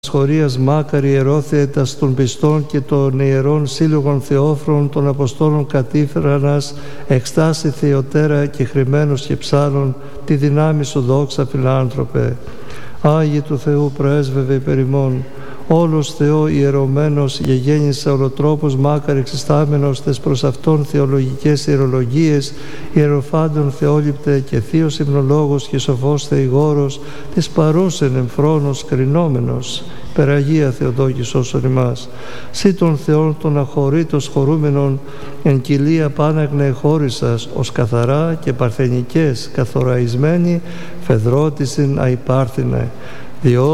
Σχορίας μάκαρη ιερόθετας των πιστών και των ιερών σύλλογων θεόφρων των Αποστόλων κατήφρανας, εκστάση Θεοτέρα και χρημένος και ψάλων, τη δυνάμει σου δόξα φιλάνθρωπε. Άγιοι του Θεού πρέσβευε υπέρ ημών, όλος Θεό ιερωμένος γεγέννησε ολοτρόπος μάκαρ εξιστάμενος τες προς Αυτόν θεολογικές ιερολογίες, ιεροφάντων θεόληπτε και θείος υμνολόγος και σοφός θεηγόρος, της παρούσεν εμφρόνος κρινόμενος, Περαγία Θεοτόκη σώσον ημάς. Σύ των Θεών των αχωρήτως χωρούμενων εν κοιλία πάναγνε εχώρισας, ως καθαρά και παρθενικές καθοραϊσμένη φεδρότησιν αϊπάρθινε.